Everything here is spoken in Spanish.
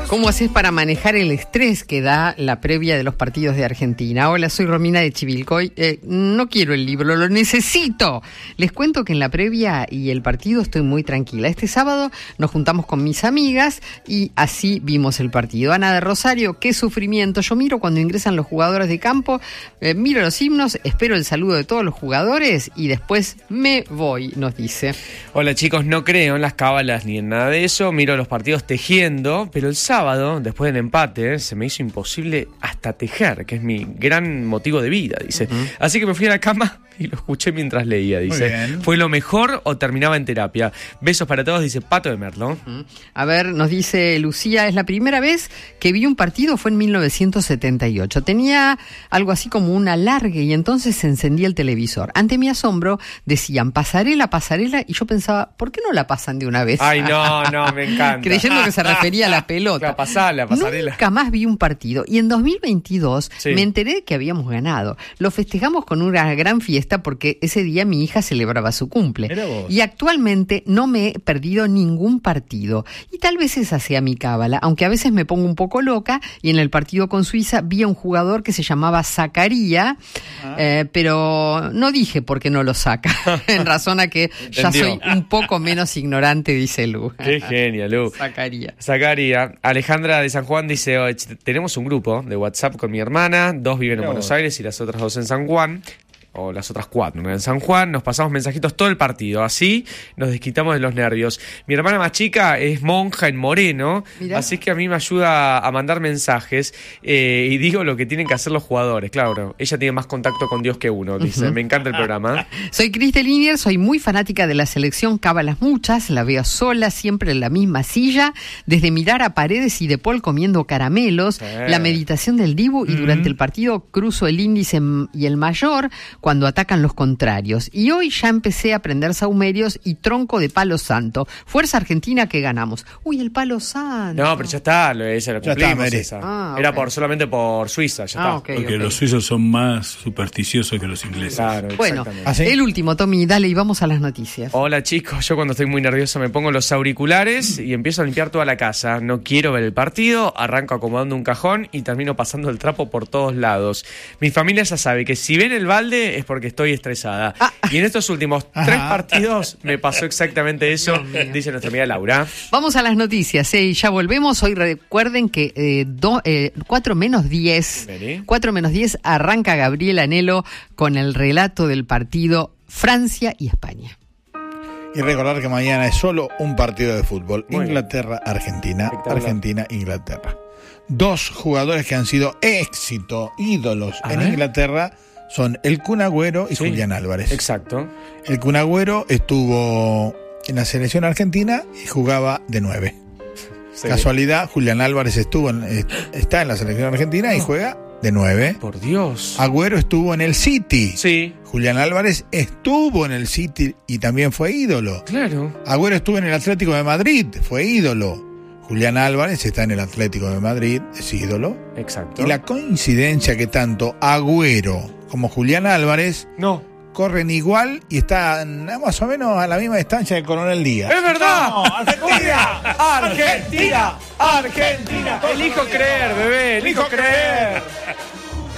¿Cómo haces para manejar el estrés que da la previa de los partidos de Argentina? Hola, soy Romina de Chivilcoy. No quiero el libro, lo necesito. Les cuento que en la previa y el partido estoy muy tranquila. Este sábado nos juntamos con mis amigas y así vimos el partido. Ana de Rosario, qué sufrimiento. Yo miro cuando ingresan los jugadores de campo, miro los himnos, espero el saludo de todos los jugadores y después me voy, nos dice. Hola chicos, no creo en las cábalas ni en nada de eso. Miro los partidos tejiendo, pero el sábado, después del empate, se me hizo imposible hasta tejer, que es mi gran motivo de vida, dice. Así que me fui a la cama y lo escuché mientras leía, dice. ¿Fue lo mejor o terminaba en terapia? Besos para todos, dice Pato de Merlo. A ver, nos dice Lucía, es la primera vez que vi un partido, fue en 1978. Tenía algo así como una alargue y entonces se encendía el televisor. Ante mi asombro decían pasarela, pasarela, y yo pensaba, ¿por qué no la pasan de una vez? Ay, no, me encanta. Creyendo que se refería a la pelota. La pasarela. Nunca más vi un partido. Y en 2022 me enteré que habíamos ganado. Lo festejamos con una gran fiesta porque ese día mi hija celebraba su cumple. Y actualmente no me he perdido ningún partido. Y tal vez esa sea mi cábala, aunque a veces me pongo un poco loca. Y en el partido con Suiza vi a un jugador que se llamaba Zacaría, pero no dije por qué no lo saca. En razón a que ya soy un poco menos ignorante, dice Lu. Qué genia, Lu. Zacaría. Alejandra de San Juan dice, tenemos un grupo de WhatsApp con mi hermana, 2 viven en Buenos Aires y las otras 2 en San Juan. O las otras 4 en San Juan, nos pasamos mensajitos todo el partido, así nos desquitamos de los nervios. Mi hermana más chica es monja en Moreno, así que a mí me ayuda a mandar mensajes y digo lo que tienen que hacer los jugadores. Claro, ella tiene más contacto con Dios que uno, dice. Me encanta el programa. Soy Cristel Linier, soy muy fanática de la selección, cábalas muchas, la veo sola, siempre en la misma silla, desde mirar a Paredes y De Paul comiendo caramelos, la meditación del Dibu y durante el partido cruzo el índice y el mayor cuando atacan los contrarios. Y hoy ya empecé a aprender saumerios y tronco de palo santo. Fuerza Argentina que ganamos. Uy, el palo santo. No, pero ya está, esa lo cumplimos. Era solamente por Suiza, ya está. Porque los suizos son más supersticiosos que los ingleses. Claro, bueno, el último, Tommy, dale y vamos a las noticias. Hola chicos, yo cuando estoy muy nervioso me pongo los auriculares y empiezo a limpiar toda la casa. No quiero ver el partido, arranco acomodando un cajón y termino pasando el trapo por todos lados. Mi familia ya sabe que si ven el balde es porque estoy estresada. Y en estos últimos 3 partidos me pasó exactamente eso, dice nuestra amiga Laura. Vamos a las noticias, y ya volvemos. Hoy recuerden que 4 menos 10 arranca Gabriel Anhelo con el relato del partido Francia y España. Y recordar que mañana es solo un partido de fútbol. Inglaterra-Argentina, Argentina-Inglaterra. 2 jugadores que han sido ídolos en Inglaterra son el Kun Agüero y Julián Álvarez. Exacto. El Kun Agüero estuvo en la selección argentina y jugaba de 9. Casualidad, Julián Álvarez está en la selección argentina y juega de 9. Por Dios. Agüero estuvo en el City. Sí. Julián Álvarez estuvo en el City y también fue ídolo. Claro. Agüero estuvo en el Atlético de Madrid, fue ídolo. Julián Álvarez está en el Atlético de Madrid, es ídolo. Exacto. Y la coincidencia que tanto Agüero como Julián Álvarez corren igual y están más o menos a la misma distancia que Coronel Díaz. ¡Es verdad! No, ¡Argentina! ¡Argentina! ¡Argentina! Elijo creer, bebé, elijo creer.